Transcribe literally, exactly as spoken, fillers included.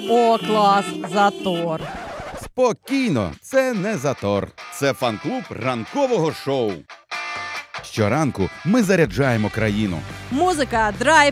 О, клас, затор. Спокійно, це не затор. Це фан-клуб ранкового шоу. Щоранку ми заряджаємо країну. Музика, драйв